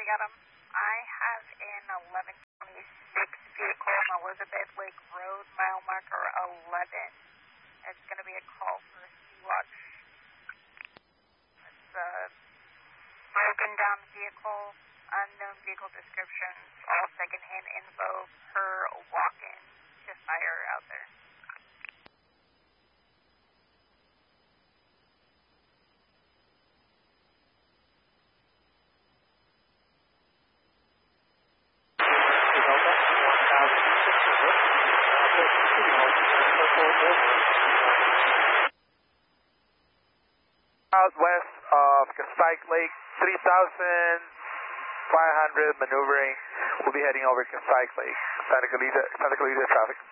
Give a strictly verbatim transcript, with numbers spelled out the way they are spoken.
already got them. I have an eleven twenty-six vehicle on Elizabeth Lake Road, mile marker eleven. It's going to be a call for Sea-Watch. It's a broken down vehicle, unknown vehicle description, all secondhand info per walk-in. Just fire out there. Southwest of Castaic Lake, three thousand five hundred maneuvering. We'll be heading over Castaic Lake, Santa Clarita, Santa Clarita traffic.